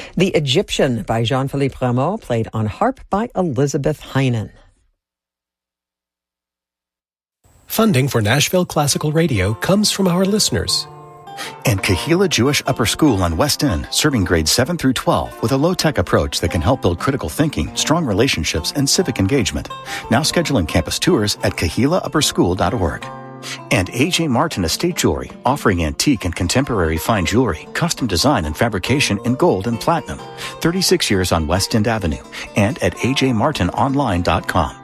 The Egyptian by Jean-Philippe Rameau, played on harp by Elizabeth Heinen. Funding for Nashville Classical Radio comes from our listeners. And Kahila Jewish Upper School on West End, serving grades 7 through 12 with a low-tech approach that can help build critical thinking, strong relationships, and civic engagement. Now scheduling campus tours at kahilaupperschool.org. And A.J. Martin Estate Jewelry, offering antique and contemporary fine jewelry, custom design and fabrication in gold and platinum. 36 years on West End Avenue and at ajmartinonline.com.